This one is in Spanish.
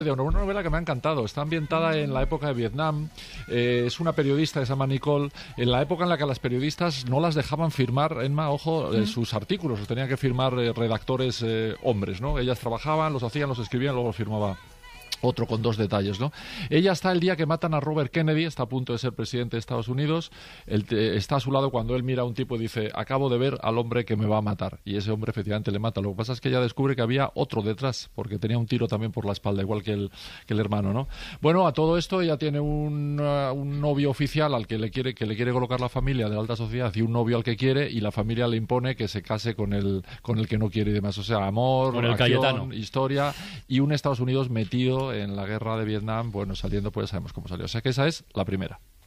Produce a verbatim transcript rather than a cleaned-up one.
de una novela que me ha encantado. Está ambientada en la época de Vietnam. Eh, es una periodista que se llama Nicole. En la época en la que a las periodistas no las dejaban firmar, Emma, ojo, eh, sus artículos. Los tenían que firmar eh, redactores eh, hombres, ¿no? Ellas trabajaban, los hacían, los escribían, luego los firmaba otro con dos detalles, ¿no? Ella está el día que matan a Robert Kennedy, está a punto de ser presidente de Estados Unidos, él te, está a su lado cuando él mira a un tipo y dice, acabo de ver al hombre que me va a matar, y ese hombre efectivamente le mata. Lo que pasa es que ella descubre que había otro detrás, porque tenía un tiro también por la espalda, igual que el, que el hermano, ¿no? Bueno, a todo esto ella tiene un, uh, un novio oficial al que le quiere que le quiere colocar la familia de la alta sociedad y un novio al que quiere, y la familia le impone que se case con el, con el que no quiere y demás. O sea, amor, con el acción, Cayetano. Historia, y un Estados Unidos metido en la guerra de Vietnam, bueno, saliendo, pues sabemos cómo salió. O sea que esa es la primera.